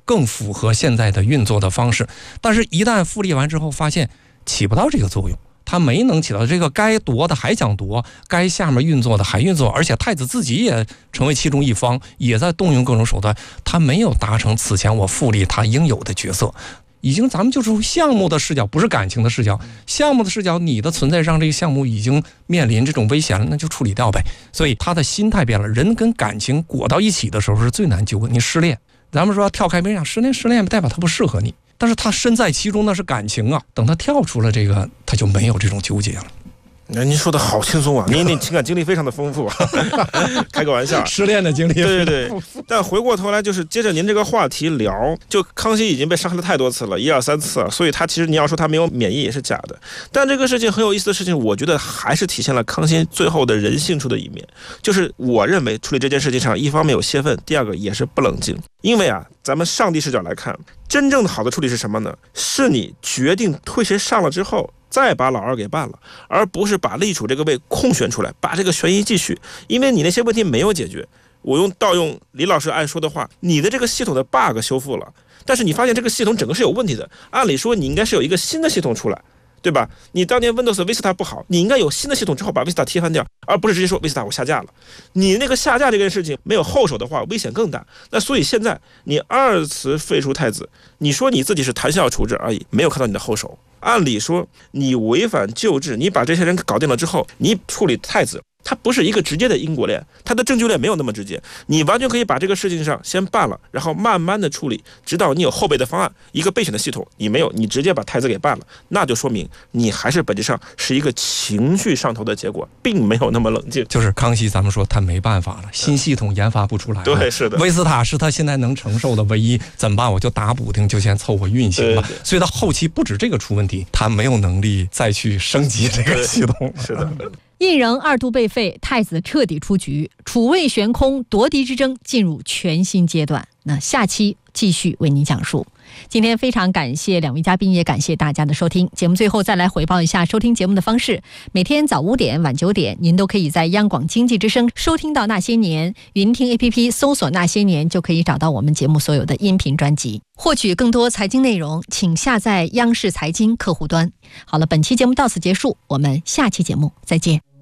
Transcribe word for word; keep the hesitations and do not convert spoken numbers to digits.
更符合现在的运作的方式。但是一旦复利完之后，发现起不到这个作用，他没能起到这个，该夺的还想夺，该下面运作的还运作，而且太子自己也成为其中一方，也在动用各种手段，他没有达成此前我复利他应有的角色。已经咱们就是项目的视角，不是感情的视角，项目的视角，你的存在让这个项目已经面临这种危险了，那就处理掉呗。所以他的心态变了，人跟感情裹到一起的时候是最难纠葛。你失恋，咱们说跳开边上，失恋失恋代表他不适合你，但是他身在其中那是感情啊，等他跳出了这个，他就没有这种纠结了。 哎，您说的好轻松啊！您那情感经历非常的丰富，开个玩笑， 失恋的经历。 对对对。但回过头来，就是接着您这个话题聊，就康熙已经被伤害了太多次了，一二三次啊，所以他其实你要说他没有免疫也是假的。但这个事情很有意思的事情，我觉得还是体现了康熙最后的人性处的一面。就是我认为处理这件事情上，一方面有泄愤，第二个也是不冷静。因为啊，咱们上帝视角来看，真正的好的处理是什么呢？是你决定推谁上了之后，再把老二给办了，而不是把立储这个位空选出来，把这个悬疑继续。因为你那些问题没有解决，我用盗用李老师爱说的话，你的这个系统的 bug 修复了，但是你发现这个系统整个是有问题的，按理说你应该是有一个新的系统出来，对吧？你当年 Windows Vista 不好，你应该有新的系统之后把 Vista 踢翻掉，而不是直接说 Vista 我下架了。你那个下架这件事情没有后手的话，危险更大。那所以现在你二次废除太子，你说你自己是谈笑处置而已，没有看到你的后手。按理说你违反旧制，你把这些人搞定了之后，你处理太子，它不是一个直接的因果链，它的证据链没有那么直接，你完全可以把这个事情上先办了，然后慢慢的处理，直到你有后备的方案，一个备选的系统你没有，你直接把太子给办了，那就说明你还是本质上是一个情绪上头的结果，并没有那么冷静。 就是康熙咱们说他没办法了，新系统研发不出来了， 对，是的， 威斯塔是他现在能承受的唯一，怎么办？我就打补丁，就先凑合运行吧。所以他后期不止这个出问题，他没有能力再去升级这个系统。 是的。 胤禛二度被废，太子彻底出局，储位悬空，夺嫡之争进入全新阶段。那下期继续为您讲述。今天非常感谢两位嘉宾，也感谢大家的收听。节目最后再来回报一下收听节目的方式：每天早五点、晚九点，您都可以在央广经济之声收听到那些年，云听 A P P 搜索那些年，就可以找到我们节目所有的音频专辑。获取更多财经内容，请下载央视财经客户端。好了，本期节目到此结束，我们下期节目再见。